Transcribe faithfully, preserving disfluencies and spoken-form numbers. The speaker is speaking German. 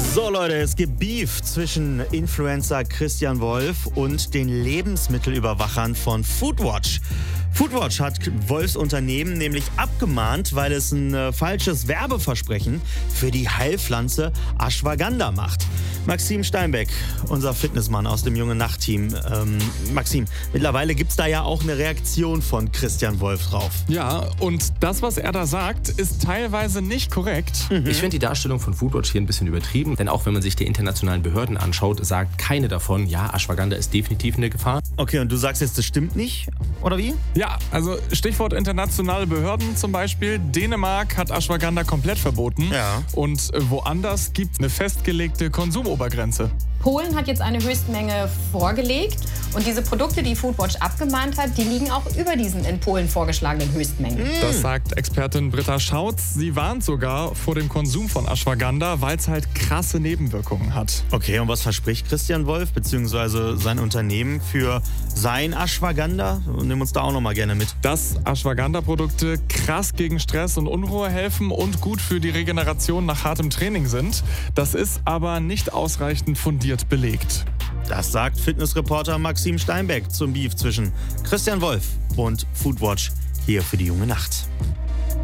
So Leute, es gibt Beef zwischen Influencer Christian Wolf und den Lebensmittelüberwachern von Foodwatch. Foodwatch hat Wolfs Unternehmen nämlich abgemahnt, weil es ein äh, falsches Werbeversprechen für die Heilpflanze Ashwagandha macht. Maxim Steinbeck, unser Fitnessmann aus dem Junge Nacht-Team. Ähm, Maxim, mittlerweile gibt es da ja auch eine Reaktion von Christian Wolf drauf. Ja, und das, was er da sagt, ist teilweise nicht korrekt. Mhm. Ich finde die Darstellung von Foodwatch hier ein bisschen übertrieben, denn auch wenn man sich die internationalen Behörden anschaut, sagt keine davon, ja, Ashwagandha ist definitiv eine Gefahr. Okay, und du sagst jetzt, das stimmt nicht, oder wie? Ja, also Stichwort internationale Behörden zum Beispiel. Dänemark hat Ashwagandha komplett verboten. Ja. Und woanders gibt es eine festgelegte Konsumobergrenze. Polen hat jetzt eine Höchstmenge vorgelegt und diese Produkte, die Foodwatch abgemahnt hat, die liegen auch über diesen in Polen vorgeschlagenen Höchstmengen. Das sagt Expertin Britta Schautz. Sie warnt sogar vor dem Konsum von Ashwagandha, weil es halt krasse Nebenwirkungen hat. Okay, und was verspricht Christian Wolf bzw. sein Unternehmen für sein Ashwagandha? Nimm uns da auch noch mal gerne mit. Dass Ashwagandha-Produkte krass gegen Stress und Unruhe helfen und gut für die Regeneration nach hartem Training sind. Das ist aber nicht ausreichend fundiert belegt. Das sagt Fitnessreporter Maxim Steinbeck zum Beef zwischen Christian Wolf und Foodwatch hier für die Junge Nacht.